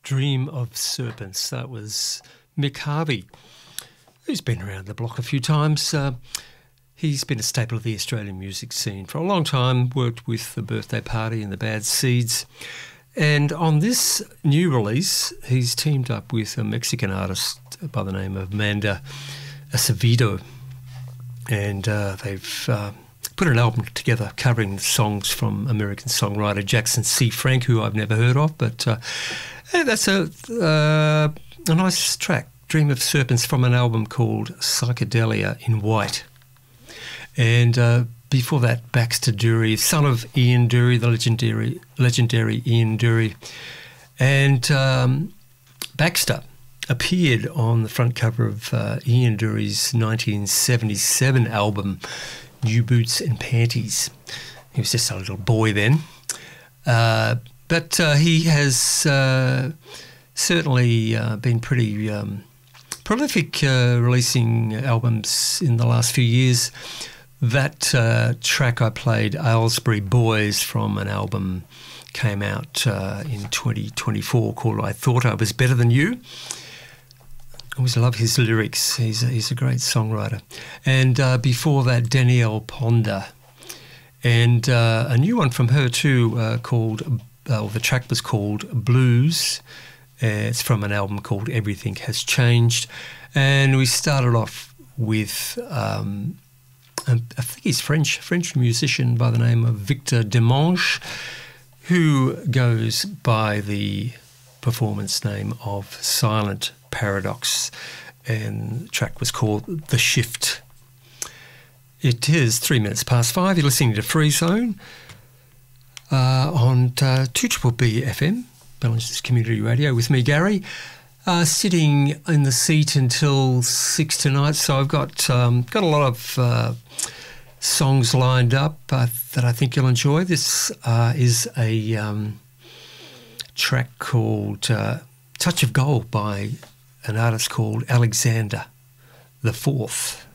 Dream of Serpents. That was Mick Harvey, who's been around the block a few times. He's been a staple of the Australian music scene for a long time, worked with The Birthday Party and The Bad Seeds. And on this new release, he's teamed up with a Mexican artist by the name of Amanda Acevedo. And they've put an album together covering songs from American songwriter Jackson C. Frank, who I've never heard of, but that's a nice track, Dream of Serpents, from an album called Psychedelia in White. And before that, Baxter Dury, son of Ian Dury, the legendary Ian Dury. And Baxter appeared on the front cover of Ian Dury's 1977 album, New Boots and Panties. He was just a little boy then. But he has certainly been pretty prolific releasing albums in the last few years. That track I played, Aylesbury Boys, from an album came out in 2024 called I Thought I Was Better Than You. I always love his lyrics. He's a great songwriter. And before that, Danielle Ponder. And a new one from her too called, the track was called Blues. It's from an album called Everything Has Changed. And we started off with, I think he's French musician by the name of Victor Demange, who goes by the performance name of Silent Paradox, and the track was called The Shift. It is 5 minutes. You're listening to Free Zone on 2BBB FM, Ballantrae's Community Radio, with me, Gary, sitting in the seat until 6 tonight. So I've got a lot of songs lined up that I think you'll enjoy. This is a track called Touch of Gold by an artist called Alexander the Fourth.